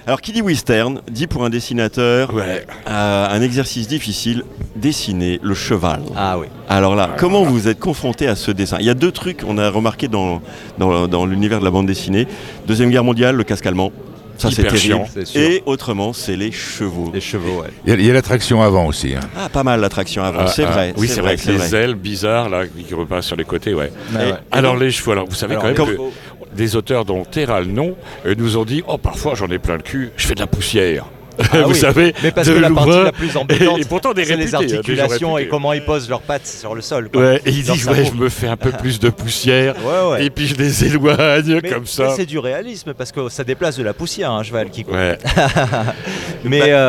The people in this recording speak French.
Alors, qui dit western, dit pour un dessinateur Ouais. un exercice difficile, dessiner le cheval. Ah oui. Alors là, comment vous êtes confronté à ce dessin? Il y a deux trucs qu'on a remarqué dans l'univers de la bande dessinée. Deuxième Guerre mondiale, le casque allemand. Ça, c'est Hyper terrible. chiant, c'est sûr. Et autrement, c'est les chevaux. Les chevaux, ouais. Il y a l'attraction avant aussi. Hein. Ah, pas mal l'attraction avant, c'est vrai. Oui, c'est vrai, avec les vrai. ailes bizarres là, qui repassent sur les côtés, ouais. Ouais. Alors les chevaux, alors vous savez Alors, quand même les que chevaux. des auteurs dont Terral non nous ont dit, oh parfois j'en ai plein le cul, je fais de la poussière. Ah vous oui, savez, mais parce de que la partie loin, la plus embêtante, et pourtant des c'est les réputés, des gens articulations et réputés. comment ils posent leurs pattes sur le sol. Quoi. Ouais, et il Leur dit, cerveau. je me fais un peu plus de poussière, Ouais, ouais. et puis je les éloigne Mais comme ça. c'est du réalisme parce que ça déplace de la poussière, un cheval qui court. Ouais. Mais